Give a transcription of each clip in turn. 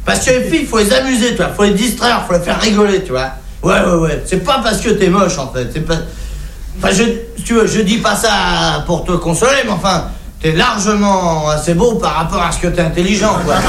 Parce que les filles, faut les amuser, tu vois. Faut les distraire, faut les faire rigoler, tu vois. Ouais. C'est pas parce que t'es moche, en fait. C'est pas... Enfin, tu vois, je dis pas ça pour te consoler, mais enfin, t'es largement assez beau par rapport à ce que t'es intelligent, quoi.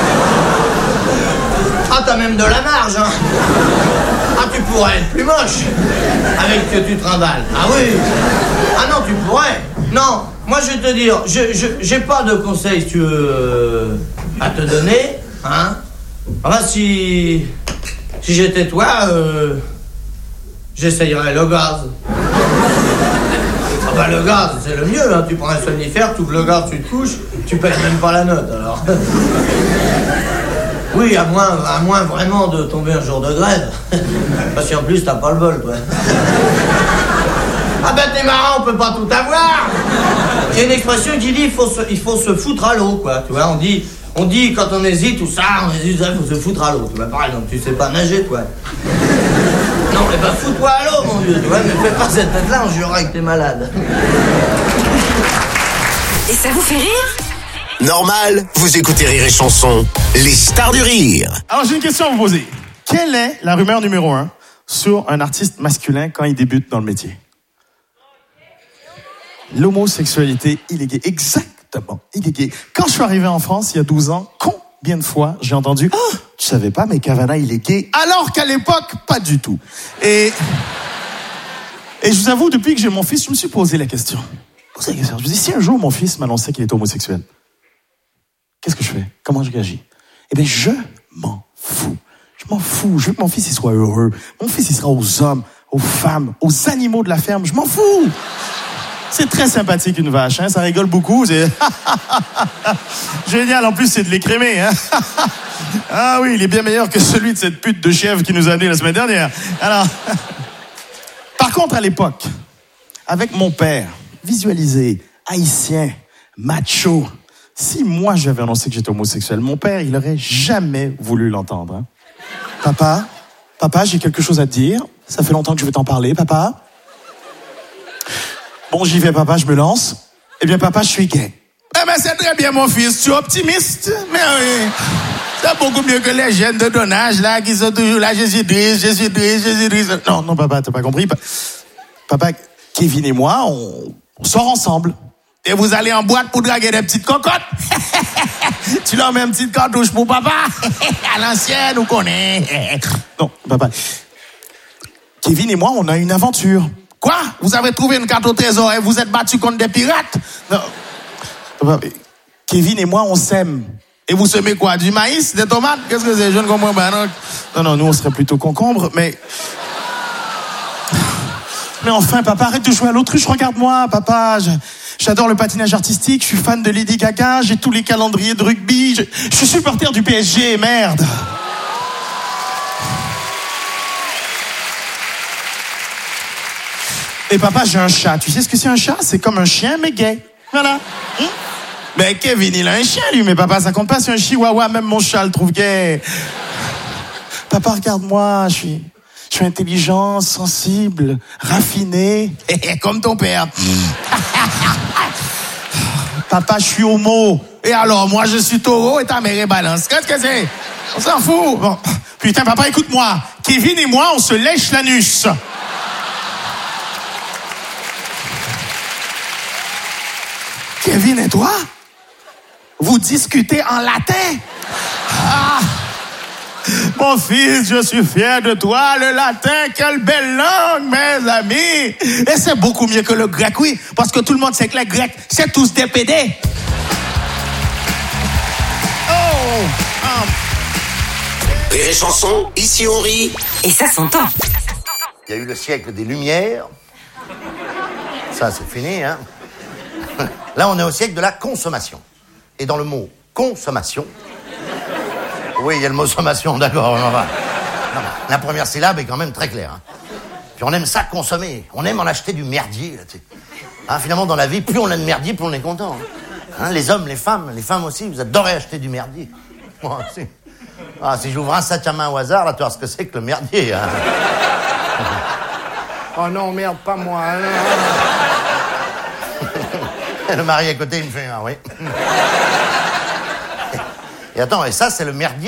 Ah, t'as même de la marge, hein. Ah, tu pourrais être plus moche avec ce que tu trimbales. Ah oui. Ah non, tu pourrais. Non, moi je vais te dire, j'ai pas de conseils, si tu veux, à te donner, hein. Enfin, si j'étais toi, j'essayerais le gaz. Ah bah le gaz, c'est le mieux, hein. Tu prends un somnifère, tu ouvres le gaz, tu te couches, tu payes même pas la note, alors. Oui, à moins vraiment de tomber un jour de grève. Parce qu'en plus, t'as pas le bol, toi. Ah ben t'es marrant, on peut pas tout avoir. Il y a une expression qui dit il faut se foutre à l'eau, quoi. Tu vois, on dit quand on hésite, tout ça, il faut se foutre à l'eau. Tu vois, par exemple, tu sais pas nager, toi. Non, mais bah fous-toi à l'eau, mon vieux, tu vois, mais fais pas cette tête-là, on jurera que t'es malade. Et ça vous fait rire ? Normal, vous écoutez Rire et Chanson, les stars du rire. Alors j'ai une question à vous poser. Quelle est la rumeur numéro 1 sur un artiste masculin quand il débute dans le métier? L'homosexualité illégale. Exactement, illégale. Quand je suis arrivé en France il y a 12 ans, combien de fois j'ai entendu « Oh, tu savais pas, mais Cavana il est gay ?» Alors qu'à l'époque, pas du tout. Et je vous avoue, depuis que j'ai mon fils, je me suis posé la question. Je me dis, si un jour mon fils m'annonçait qu'il était homosexuel, qu'est-ce que je fais? Comment je réagis? Eh bien, je m'en fous. Je m'en fous. Je veux que mon fils il soit heureux. Mon fils, il sera aux hommes, aux femmes, aux animaux de la ferme. Je m'en fous. C'est très sympathique, une vache. Hein? Ça rigole beaucoup. C'est génial. En plus, c'est de l'écrémé. Hein? Ah oui, il est bien meilleur que celui de cette pute de chèvre qui nous a amené la semaine dernière. Alors, par contre, à l'époque, avec mon père, visualisé, haïtien, macho, si moi j'avais annoncé que j'étais homosexuel, mon père, il aurait jamais voulu l'entendre. Hein? Papa, j'ai quelque chose à te dire. Ça fait longtemps que je vais t'en parler, papa. Bon, j'y vais, papa, je me lance. Eh bien, papa, je suis gay. Eh bien, c'est très bien, mon fils. Tu es optimiste. Mais oui, c'est beaucoup mieux que les jeunes de ton âge, là, qui sont toujours là, Jésus-Christ. Non, papa, t'as pas compris. Papa, Kevin et moi, on sort ensemble. Et vous allez en boîte pour draguer des petites cocottes. Tu leur mets une petite cartouche pour papa. À l'ancienne, on connaît. Non, papa. Kevin et moi, on a une aventure. Quoi? Vous avez trouvé une carte au trésor et vous êtes battu contre des pirates? Non. Papa, Kevin et moi, on sème. Et vous semez quoi? Du maïs? Des tomates? Qu'est-ce que c'est? Je ne comprends pas. Non, nous, on serait plutôt concombre, mais... Mais enfin, papa, arrête de jouer à l'autruche, regarde-moi, papa. J'adore le patinage artistique, je suis fan de Lady Gaga, j'ai tous les calendriers de rugby, je suis supporter du PSG, merde. Et papa, j'ai un chat. Tu sais ce que c'est un chat? C'est comme un chien, mais gay. Voilà. Ben, Kevin, il a un chien, lui, mais papa, ça compte pas, c'est un chihuahua, même mon chat le trouve gay. Papa, regarde-moi, je suis intelligent, sensible, raffiné, comme ton père. Papa, je suis homo. Et alors, moi, je suis taureau et ta mère est balance. Qu'est-ce que c'est? On s'en fout. Bon. Putain, papa, écoute-moi. Kevin et moi, on se lèche l'anus. Kevin et toi? Vous discutez en latin? Ah! Mon fils, je suis fier de toi. Le latin, quelle belle langue, mes amis. Et c'est beaucoup mieux que le grec, oui. Parce que tout le monde sait que les grecs, c'est tous des pédés. Rire et Chanson, ici on rit. Et ça s'entend. Il y a eu le siècle des Lumières. Ça, c'est fini, hein. Là, on est au siècle de la consommation. Et dans le mot consommation... Oui, il y a le mot sommation, d'accord. Non, la première syllabe est quand même très claire. Hein. Puis on aime ça consommer. On aime en acheter du merdier. Là, tu sais. Hein, finalement, dans la vie, plus on a de merdier, plus on est content. Hein, les hommes, les femmes aussi, vous adorez acheter du merdier. Moi aussi. Ah, si j'ouvre un sac à main au hasard, là, tu vois ce que c'est que le merdier. Hein. Oh non, merde, pas moi. Le mari à côté, il me fait, ah oui. Et attends, et ça, c'est le merdier